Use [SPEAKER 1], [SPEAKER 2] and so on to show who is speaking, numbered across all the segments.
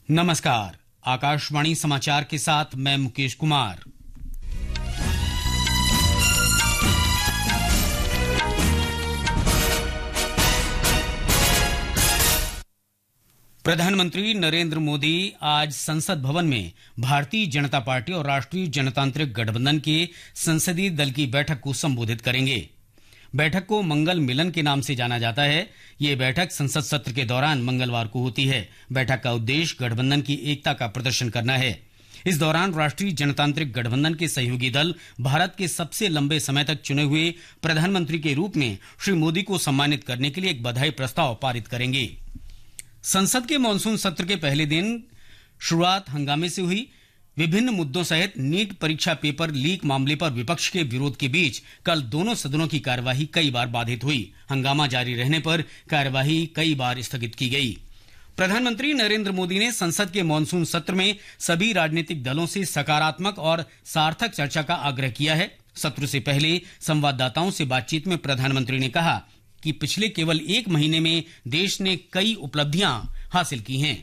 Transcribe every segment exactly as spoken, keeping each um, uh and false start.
[SPEAKER 1] नमस्कार, आकाशवाणी समाचार के साथ मैं मुकेश कुमार। प्रधानमंत्री नरेंद्र मोदी आज संसद भवन में भारतीय जनता पार्टी और राष्ट्रीय जनतांत्रिक गठबंधन के संसदीय दल की बैठक को संबोधित करेंगे। बैठक को मंगल मिलन के नाम से जाना जाता है। ये बैठक संसद सत्र के दौरान मंगलवार को होती है। बैठक का उद्देश्य गठबंधन की एकता का प्रदर्शन करना है। इस दौरान राष्ट्रीय जनतांत्रिक गठबंधन के सहयोगी दल भारत के सबसे लंबे समय तक चुने हुए प्रधानमंत्री के रूप में श्री मोदी को सम्मानित करने के लिए एक बधाई प्रस्ताव पारित करेंगे। संसद के मानसून सत्र के पहले दिन शुरुआत हंगामे से हुई। विभिन्न मुद्दों सहित नीट परीक्षा पेपर लीक मामले पर विपक्ष के विरोध के बीच कल दोनों सदनों की कार्यवाही कई बार बाधित हुई। हंगामा जारी रहने पर कार्यवाही कई बार स्थगित की गई। प्रधानमंत्री नरेंद्र मोदी ने संसद के मानसून सत्र में सभी राजनीतिक दलों से सकारात्मक और सार्थक चर्चा का आग्रह किया है। सत्र से पहले संवाददाताओं से बातचीत में प्रधानमंत्री ने कहा कि पिछले केवल एक महीने में देश ने कई उपलब्धियां हासिल की हैं।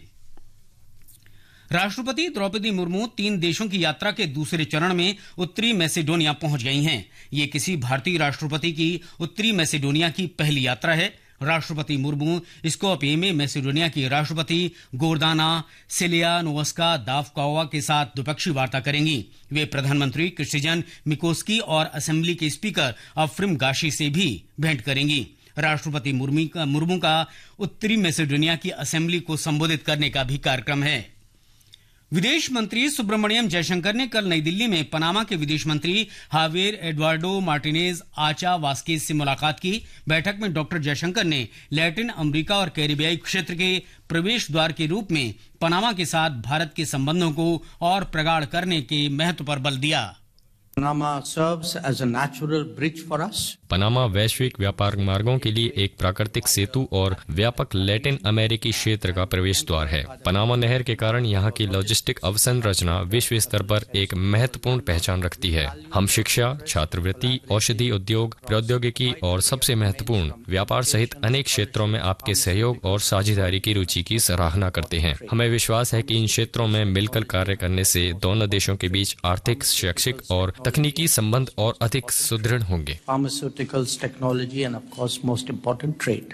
[SPEAKER 1] राष्ट्रपति द्रौपदी मुर्मू तीन देशों की यात्रा के दूसरे चरण में उत्तरी मैसेडोनिया पहुंच गई हैं। ये किसी भारतीय राष्ट्रपति की उत्तरी मैसेडोनिया की पहली यात्रा है। राष्ट्रपति मुर्मू स्कोपिये में मैसेडोनिया की राष्ट्रपति गोर्दाना सिलियानोवस्का दावकोवा के साथ द्विपक्षीय वार्ता करेंगी। वे प्रधानमंत्री क्रिस्टियान मिकोस्की और असेंबली के स्पीकर अफ्रीम गाशी से भी भेंट करेंगी। राष्ट्रपति मुर्मू का उत्तरी मैसेडोनिया की असेंबली को संबोधित करने का भी कार्यक्रम है। विदेश मंत्री सुब्रमण्यम जयशंकर ने कल नई दिल्ली में पनामा के विदेश मंत्री हावेर एडवार्डो मार्टिनेज आचा वास्केज से मुलाकात की। बैठक में डॉक्टर जयशंकर ने लैटिन अमेरिका और कैरिबियाई क्षेत्र के प्रवेश द्वार के रूप में पनामा के साथ भारत के संबंधों को और प्रगाढ़ करने के महत्व पर बल दिया।
[SPEAKER 2] Panama serves as a natural bridge for us.
[SPEAKER 3] Panama वैश्विक व्यापार मार्गों के लिए एक प्राकृतिक सेतु और व्यापक लैटिन अमेरिकी क्षेत्र का प्रवेश द्वार है। पनामा नहर के कारण यहाँ की लॉजिस्टिक अवसंरचना विश्व स्तर पर एक महत्वपूर्ण पहचान रखती है। हम शिक्षा, छात्रवृत्ति, औषधि उद्योग, प्रौद्योगिकी और सबसे महत्वपूर्ण व्यापार सहित अनेक क्षेत्रों में आपके सहयोग और साझेदारी की रुचि की सराहना करते हैं। हमें विश्वास है कि इन क्षेत्रों में मिलकर कार्य करने से दोनों देशों के बीच आर्थिक, शैक्षिक और तकनीकी संबंध और अधिक सुदृढ़ होंगे।
[SPEAKER 2] Pharmaceuticals, technology and of course most important trade.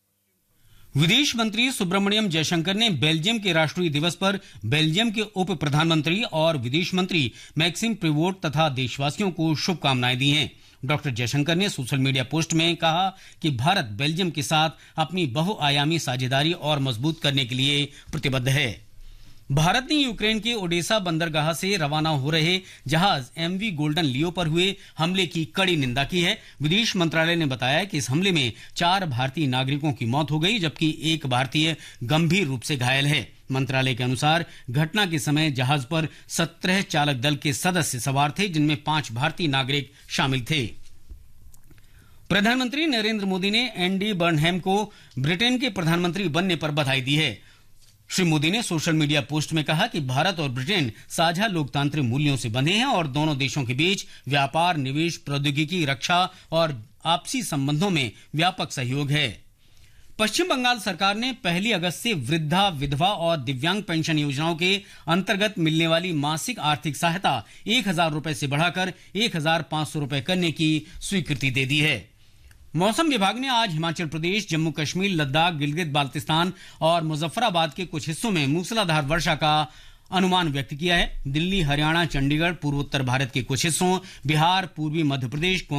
[SPEAKER 1] विदेश मंत्री सुब्रमण्यम जयशंकर ने बेल्जियम के राष्ट्रीय दिवस पर बेल्जियम के उप प्रधानमंत्री और विदेश मंत्री मैक्सिम प्रिवोट तथा देशवासियों को शुभकामनाएं दी हैं। डॉक्टर जयशंकर ने सोशल मीडिया पोस्ट में कहा कि भारत बेल्जियम के साथ अपनी बहुआयामी साझेदारी और मजबूत करने के लिए प्रतिबद्ध है। भारत ने यूक्रेन के ओडेसा बंदरगाह से रवाना हो रहे जहाज एमवी गोल्डन लियो पर हुए हमले की कड़ी निंदा की है। विदेश मंत्रालय ने बताया कि इस हमले में चार भारतीय नागरिकों की मौत हो गई, जबकि एक भारतीय गंभीर रूप से घायल है। मंत्रालय के अनुसार घटना के समय जहाज पर सत्रह चालक दल के सदस्य सवार थे, जिनमें पांच भारतीय नागरिक शामिल थे। प्रधानमंत्री नरेंद्र मोदी ने एंडी बर्नहैम को ब्रिटेन के प्रधानमंत्री बनने पर बधाई दी है। श्री मोदी ने सोशल मीडिया पोस्ट में कहा कि भारत और ब्रिटेन साझा लोकतांत्रिक मूल्यों से बंधे हैं और दोनों देशों के बीच व्यापार, निवेश, प्रौद्योगिकी, रक्षा और आपसी संबंधों में व्यापक सहयोग है। पश्चिम बंगाल सरकार ने पहली अगस्त से वृद्धा, विधवा और दिव्यांग पेंशन योजनाओं के अंतर्गत मिलने वाली मासिक आर्थिक सहायता एक हजार रुपए से बढ़ाकर एक हजार पांच सौ रुपए करने की स्वीकृति दे दी है। मौसम विभाग ने आज हिमाचल प्रदेश, जम्मू कश्मीर, लद्दाख, गिलगित बाल्तिस्तान और मुजफ्फराबाद के कुछ हिस्सों में मूसलाधार वर्षा का अनुमान व्यक्त किया है। दिल्ली, हरियाणा, चंडीगढ़, पूर्वोत्तर भारत के कुछ हिस्सों, बिहार, पूर्वी मध्य प्रदेश,